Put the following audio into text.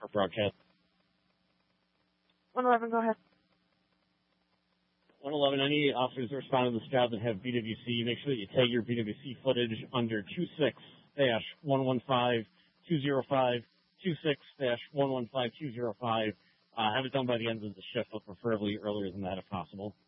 for broadcast. 111, go ahead. 111, any officers that respond to this job that have BWC, make sure that you tag your BWC footage under 26-115-205, 26-115-205. Have it done by the end of the shift, but preferably earlier than that if possible.